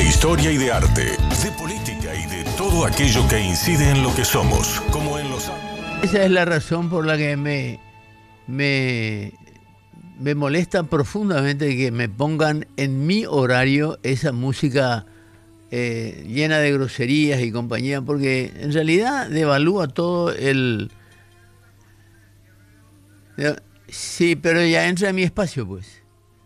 historia y de arte, de política y de todo aquello que incide en lo que somos, como en los... Esa es la razón por la que me molesta profundamente que me pongan en mi horario esa música llena de groserías y compañía, porque en realidad devalúa todo el... Sí, pero ya entra en mi espacio, pues.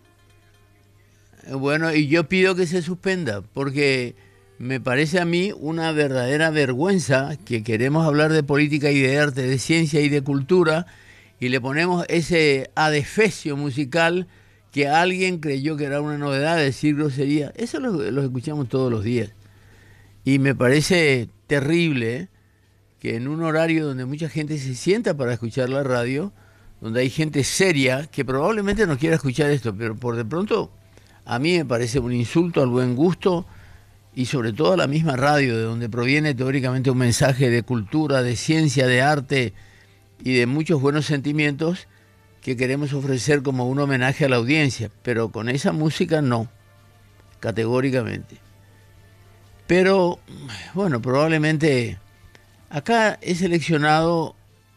Bueno, y yo pido que se suspenda, porque me parece a mí una verdadera vergüenza que queremos hablar de política y de arte, de ciencia y de cultura, y le ponemos ese adefesio musical que alguien creyó que era una novedad, decir grosería. Eso lo escuchamos todos los días. Y me parece terrible que en un horario donde mucha gente se sienta para escuchar la radio, donde hay gente seria que probablemente no quiera escuchar esto, pero por de pronto a mí me parece un insulto al buen gusto y sobre todo a la misma radio, de donde proviene teóricamente un mensaje de cultura, de ciencia, de arte y de muchos buenos sentimientos que queremos ofrecer como un homenaje a la audiencia, pero con esa música no, categóricamente. Pero bueno, probablemente acá he seleccionado,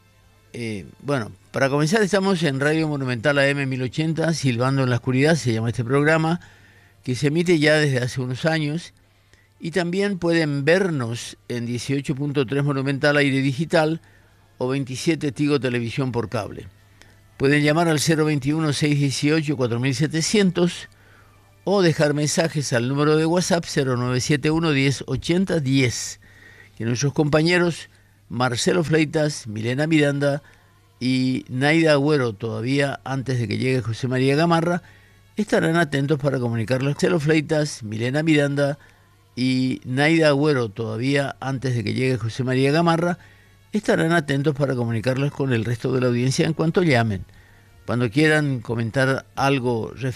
para comenzar estamos en Radio Monumental AM 1080, Silbando en la Oscuridad, se llama este programa, que se emite ya desde hace unos años, y también pueden vernos en 18.3 Monumental Aire Digital o 27 Tigo Televisión por cable. Pueden llamar al 021-618-4700 o dejar mensajes al número de WhatsApp 0971 1080 10, que nuestros compañeros Marcelo Fleitas, Milena Miranda y Naida Agüero, todavía antes de que llegue José María Gamarra, estarán atentos para comunicarles. Marcelo Fleitas, Milena Miranda y Naida Agüero, todavía antes de que llegue José María Gamarra, estarán atentos para comunicarles con el resto de la audiencia en cuanto llamen. Cuando quieran comentar algo